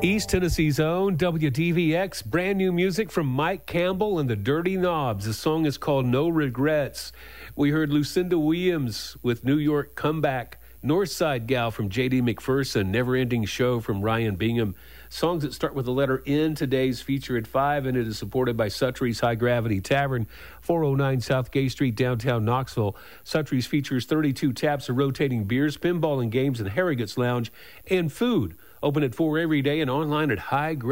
East Tennessee's own WDVX, brand new music from Mike Campbell and the Dirty Knobs. The song is called No Regrets. We heard Lucinda Williams with New York Comeback, Northside Gal from J.D. McPherson, Never Ending Show from Ryan Bingham. Songs that start with the letter N, today's feature at 5, and it is supported by Suttrie's High Gravity Tavern, 409 South Gay Street, downtown Knoxville. Suttrie's features 32 taps of rotating beers, pinball and games, and Harrogate's Lounge, and food. Open at 4 every day and online at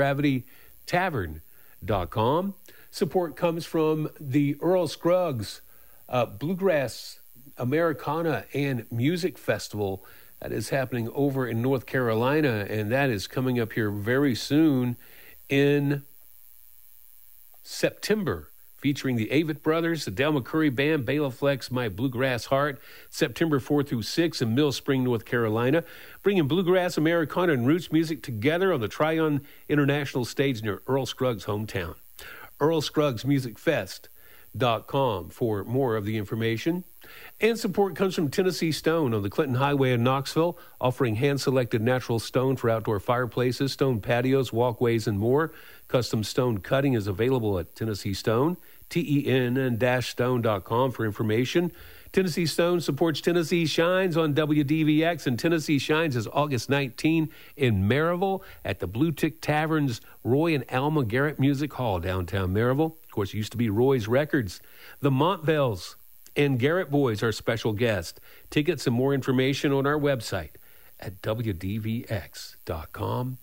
highgravitytavern.com. Support comes from the Earl Scruggs Bluegrass Americana and Music Festival that is happening over in North Carolina, and that is coming up here very soon in September, featuring the Avett Brothers, the Del McCurry Band, Bela Flex, My Bluegrass Heart, September 4 through 6 in Mill Spring, North Carolina, bringing bluegrass, Americana, and roots music together on the Tryon International Stage near Earl Scruggs' hometown. Earl Scruggs Music Fest.com for more of the information. And support comes from Tennessee Stone on the Clinton Highway in Knoxville, offering hand-selected natural stone for outdoor fireplaces, stone patios, walkways, and more. Custom stone cutting is available at Tennessee Stone, TEN-stone.com for information. Tennessee Stone supports Tennessee Shines on WDVX, and Tennessee Shines is August 19 in Maryville at the Blue Tick Tavern's Roy and Alma Garrett Music Hall, downtown Maryville. Of course, it used to be Roy's Records. The Montvales and Garrett Boys are special guests. Tickets and more information on our website at WDVX.com.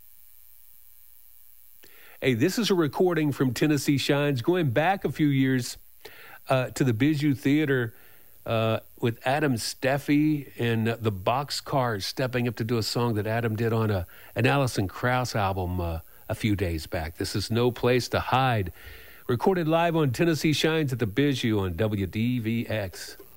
Hey, this is a recording from Tennessee Shines going back a few years to the Bijou Theater with Adam Steffi and the Boxcars stepping up to do a song that Adam did on an Alison Krauss album a few days back. This is No Place to Hide. Recorded live on Tennessee Shines at the Bijou on WDVX.